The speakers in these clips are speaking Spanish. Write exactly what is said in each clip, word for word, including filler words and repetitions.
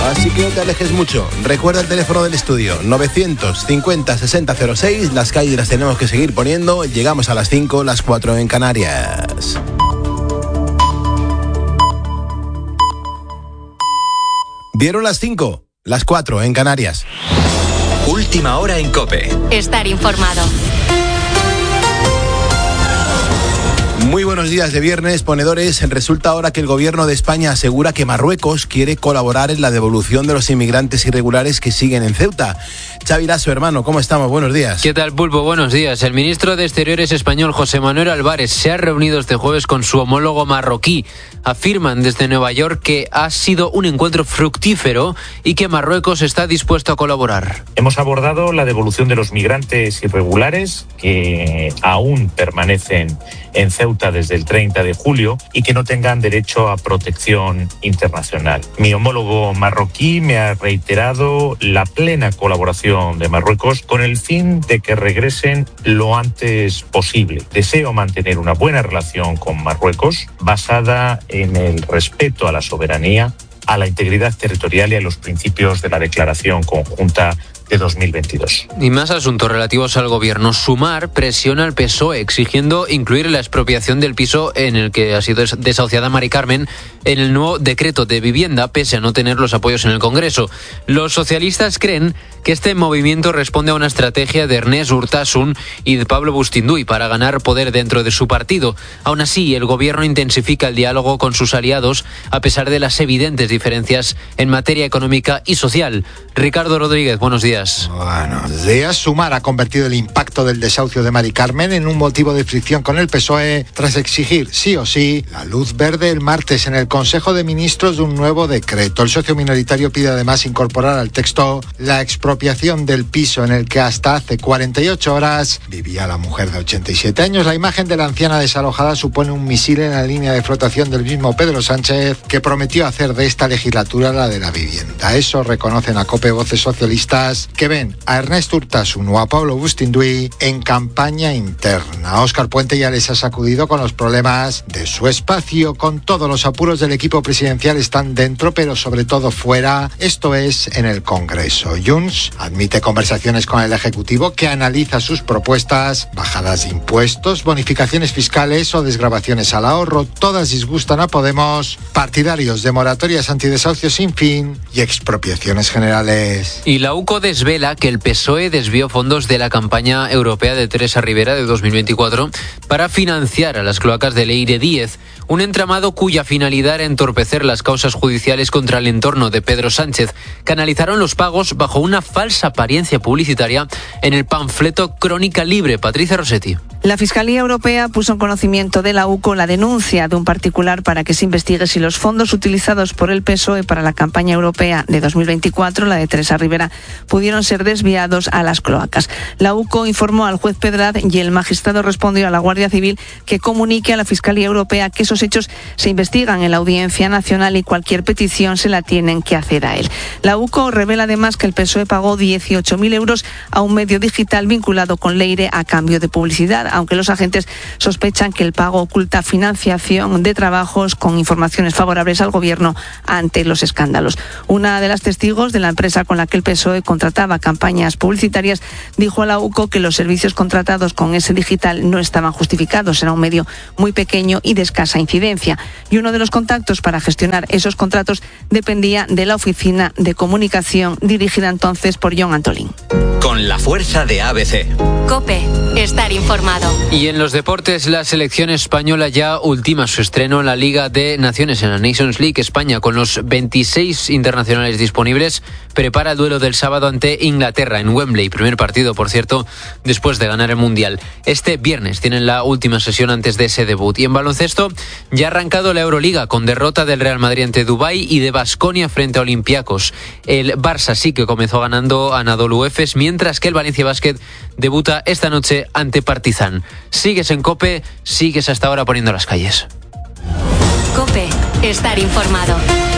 Así que no te alejes mucho. Recuerda el teléfono del estudio, novecientos cincuenta sesenta cero seis. Las calles las tenemos que seguir poniendo. Llegamos a las cinco, las cuatro en Canarias. ¿Vieron las cinco? Las cuatro en Canarias. Última hora en COPE. Estar informado. Muy buenos días de viernes, ponedores. Resulta ahora que el gobierno de España asegura que Marruecos quiere colaborar en la devolución de los inmigrantes irregulares que siguen en Ceuta. Xavi Lasso, hermano, ¿cómo estamos? Buenos días. ¿Qué tal, Pulpo? Buenos días. El ministro de Exteriores español, José Manuel Álvarez, se ha reunido este jueves con su homólogo marroquí. Afirman desde Nueva York que ha sido un encuentro fructífero y que Marruecos está dispuesto a colaborar. Hemos abordado la devolución de los migrantes irregulares que aún permanecen en Ceuta desde el treinta de julio y que no tengan derecho a protección internacional. Mi homólogo marroquí me ha reiterado la plena colaboración de Marruecos con el fin de que regresen lo antes posible. Deseo mantener una buena relación con Marruecos basada en el respeto a la soberanía, a la integridad territorial y a los principios de la Declaración Conjunta de dos mil veintidós. Y más asuntos relativos al gobierno. Sumar presiona al P S O E exigiendo incluir la expropiación del piso en el que ha sido desahuciada Mari Carmen en el nuevo decreto de vivienda, pese a no tener los apoyos en el Congreso. Los socialistas creen que este movimiento responde a una estrategia de Ernest Urtasun y de Pablo Bustinduy para ganar poder dentro de su partido. Aún así, el gobierno intensifica el diálogo con sus aliados a pesar de las evidentes diferencias en materia económica y social. Ricardo Rodríguez, buenos días. Buenos días. Sumar ha convertido el impacto del desahucio de Mari Carmen en un motivo de fricción con el P S O E tras exigir sí o sí la luz verde el martes en el Consejo de Ministros de un nuevo decreto. El socio minoritario pide además incorporar al texto la expropiación del piso en el que hasta hace cuarenta y ocho horas vivía la mujer de ochenta y siete años. La imagen de la anciana desalojada supone un misil en la línea de flotación del mismo Pedro Sánchez, que prometió hacer de esta legislatura la de la vivienda. Eso reconocen a COPE voces socialistas que ven a Ernest Urtasun o a Pablo Bustinduy en campaña interna. Óscar Puente ya les ha sacudido con los problemas de su espacio. Con todos los apuros del equipo presidencial están dentro, pero sobre todo fuera, esto es en el Congreso. Junts admite conversaciones con el Ejecutivo, que analiza sus propuestas, bajadas de impuestos, bonificaciones fiscales o desgravaciones al ahorro. Todas disgustan a Podemos, partidarios de moratorias antidesahucios sin fin y expropiaciones generales. Y la U C O desvela que el P S O E desvió fondos de la campaña europea de Teresa Rivera de dos mil veinticuatro para financiar a las cloacas de Leire Díez, un entramado cuya finalidad era entorpecer las causas judiciales contra el entorno de Pedro Sánchez. Canalizaron los pagos bajo una falsa apariencia publicitaria en el panfleto Crónica Libre. Patricia Rossetti. La Fiscalía Europea puso en conocimiento de la U C O la denuncia de un particular para que se investigue si los fondos utilizados por el P S O E para la campaña europea de dos mil veinticuatro, la de Teresa Rivera, pudieron ser desviados a las cloacas. La U C O informó al juez Pedraz y el magistrado respondió a la Guardia Civil que comunique a la Fiscalía Europea que esos hechos se investigan en la Audiencia Nacional y cualquier petición se la tienen que hacer a él. La U C O revela además que el P S O E pagó dieciocho mil euros a un medio digital vinculado con Leire a cambio de publicidad, aunque los agentes sospechan que el pago oculta financiación de trabajos con informaciones favorables al gobierno ante los escándalos. Una de las testigos de la empresa con la que el P S O E contrataba campañas publicitarias dijo a la U C O que los servicios contratados con ese digital no estaban justificados. Era un medio muy pequeño y de escasa incidencia. Y uno de los contactos para gestionar esos contratos dependía de la oficina de comunicación dirigida entonces por John Antolín. Con la fuerza de A B C. COPE. Estar informado. Y en los deportes, la selección española ya ultima su estreno en la Liga de Naciones, en la Nations League. España, con los veintiséis internacionales disponibles, prepara el duelo del sábado ante Inglaterra en Wembley. Primer partido, por cierto, después de ganar el Mundial. Este viernes tienen la última sesión antes de ese debut. Y en baloncesto ya ha arrancado la Euroliga con derrota del Real Madrid ante Dubái y de Baskonia frente a Olympiacos. El Barça sí que comenzó ganando a Anadolu Efes, mientras que el Valencia Basket debuta esta noche ante Partizan. Sigues en COPE, sigues hasta ahora poniendo las calles. COPE. Estar informado.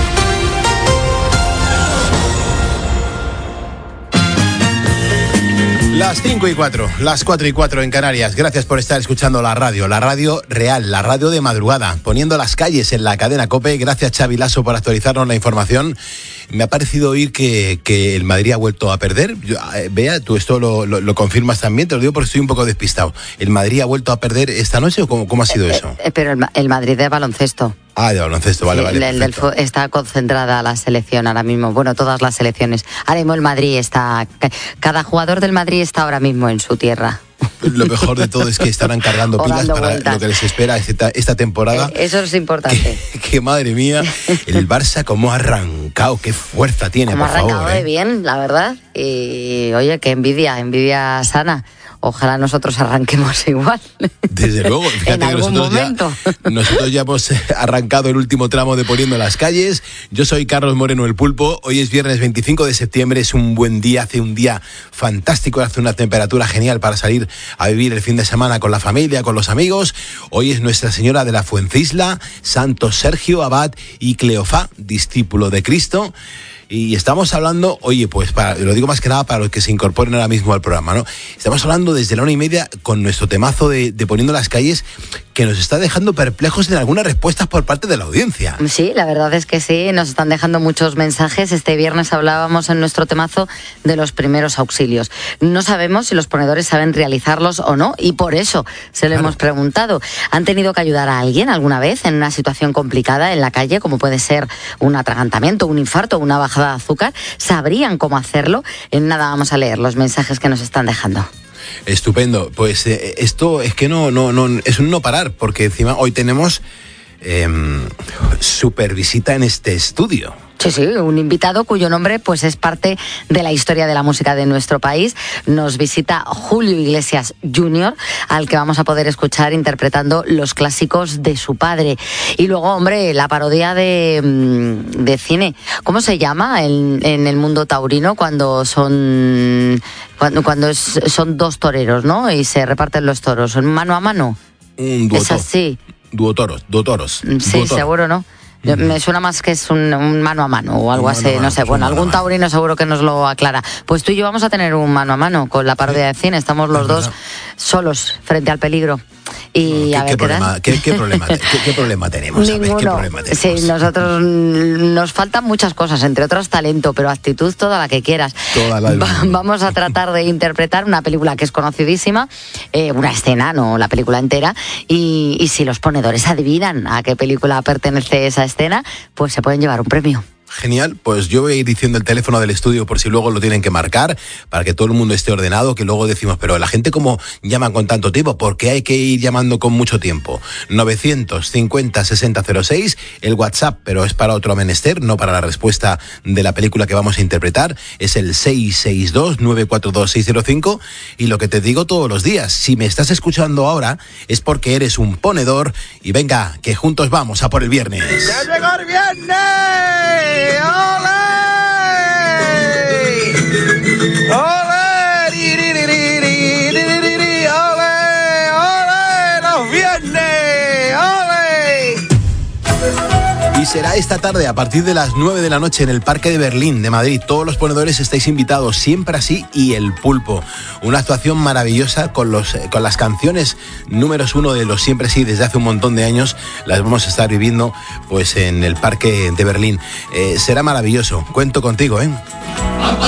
Las cinco y cuatro, las cuatro y cuatro en Canarias. Gracias por estar escuchando la radio, la radio real, la radio de madrugada, poniendo las calles en la cadena COPE. Gracias, Xavi Lasso, por actualizarnos la información. Me ha parecido oír que, que el Madrid ha vuelto a perder. Yo, eh, Bea, tú esto lo, lo, lo confirmas también, te lo digo porque estoy un poco despistado. ¿El Madrid ha vuelto a perder esta noche o cómo, cómo ha sido eh, eso? Eh, pero el, el Madrid de baloncesto. Ah, de baloncesto, vale, sí, vale. El del, está concentrada la selección ahora mismo, bueno, todas las selecciones. Ahora mismo el Madrid está, cada jugador del Madrid está ahora mismo en su tierra. Lo mejor de todo es que estarán cargando pilas para vueltas. Lo que les espera esta, esta temporada. Eh, eso es importante. Que, que madre mía, el Barça cómo ha arrancado, qué fuerza tiene, Como por ha arrancado favor. de ¿eh? bien, la verdad. Y oye, qué envidia, envidia sana. Ojalá nosotros arranquemos igual. Desde luego, fíjate en que algún nosotros momento. ya, nosotros ya hemos arrancado el último tramo de Poniendo las Calles. Yo soy Carlos Moreno, el Pulpo. Hoy es viernes veinticinco de septiembre, es un buen día, hace un día fantástico, hace una temperatura genial para salir a vivir el fin de semana con la familia, con los amigos. Hoy es Nuestra Señora de la Fuencisla, Santo Sergio Abad y Cleofá, discípulo de Cristo. Y estamos hablando, oye, pues para, lo digo más que nada para los que se incorporen ahora mismo al programa, ¿no? Estamos hablando desde la una y media con nuestro temazo de, de Poniendo las Calles, que nos está dejando perplejos en algunas respuestas por parte de la audiencia. Sí, la verdad es que sí, nos están dejando muchos mensajes. Este viernes hablábamos en nuestro temazo de los primeros auxilios. No sabemos si los ponedores saben realizarlos o no, y por eso se lo claro. hemos preguntado. ¿Han tenido que ayudar a alguien alguna vez en una situación complicada en la calle, como puede ser un atragantamiento, un infarto, una bajada de azúcar? ¿Sabrían cómo hacerlo? En nada vamos a leer los mensajes que nos están dejando. Estupendo, pues eh, esto es que no, no, no, es un no parar, porque encima hoy tenemos eh, super visita en este estudio. Sí, sí, un invitado cuyo nombre pues es parte de la historia de la música de nuestro país. Nos visita Julio Iglesias junior, al que vamos a poder escuchar interpretando los clásicos de su padre. Y luego, hombre, la parodia de, de cine. ¿Cómo se llama en, en el mundo taurino cuando son cuando, cuando es, son dos toreros, ¿no? Y se reparten los toros, mano a mano. Un duoto. Es así. Duotoros, duotoros. Sí, duotoro. Seguro, ¿no? Yo, mm. Me suena más que es un, un mano a mano o algo así, no mano, sé. Bueno, algún taurino seguro que nos lo aclara. Pues tú y yo vamos a tener un mano a mano con la parodia de cine. Estamos los dos solos frente al peligro. Y ¿Qué, a ver, qué, problema, ¿qué, qué, problema, qué, ¿Qué problema tenemos? Ninguno. ¿Qué problema tenemos? Sí, nosotros nos faltan muchas cosas, entre otras talento, pero actitud toda la que quieras. Toda la Va, vamos a tratar de interpretar una película que es conocidísima, eh, una escena, no la película entera, y, y si los ponedores adivinan a qué película pertenece esa escena, pues se pueden llevar un premio. Genial, pues yo voy a ir diciendo el teléfono del estudio por si luego lo tienen que marcar, para que todo el mundo esté ordenado, que luego decimos, pero la gente cómo llama con tanto tiempo, ¿por qué hay que ir llamando con mucho tiempo? novecientos cincuenta sesenta cero seis, el WhatsApp, pero es para otro menester, no para la respuesta de la película que vamos a interpretar, es el seis seis dos nueve cuatro dos seis cero cinco, y lo que te digo todos los días, si me estás escuchando ahora, es porque eres un ponedor, y venga, que juntos vamos a por el viernes. ¡Ya llegó el viernes! ¡Ole! ¡Ole! ¡Ole! ¡Ole! ¡Los viernes! ¡Ole! Y será esta tarde a partir de las nueve de la noche en el Parque de Berlín de Madrid. Todos los ponedores estáis invitados, Siempre Así y El Pulpo. Una actuación maravillosa con, los, con las canciones números uno de los Siempre Así desde hace un montón de años. Las vamos a estar viviendo pues en el Parque de Berlín. Eh, será maravilloso. Cuento contigo, ¿eh?